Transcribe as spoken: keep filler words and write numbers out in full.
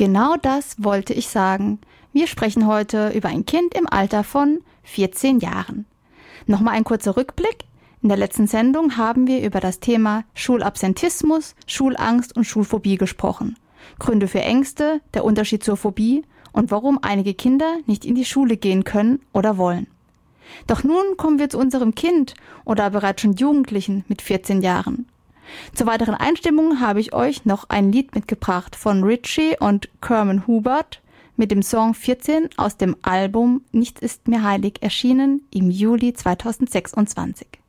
Genau das wollte ich sagen. Wir sprechen heute über ein Kind im Alter von vierzehn Jahren. Nochmal ein kurzer Rückblick. In der letzten Sendung haben wir über das Thema Schulabsentismus, Schulangst und Schulphobie gesprochen. Gründe für Ängste, der Unterschied zur Phobie und warum einige Kinder nicht in die Schule gehen können oder wollen. Doch nun kommen wir zu unserem Kind oder bereits schon Jugendlichen mit vierzehn Jahren. Zur weiteren Einstimmung habe ich euch noch ein Lied mitgebracht von Richie und Kerman Hubert mit dem Song vierzehn aus dem Album Nichts ist mir heilig, erschienen im Juli zweitausendsechsundzwanzig.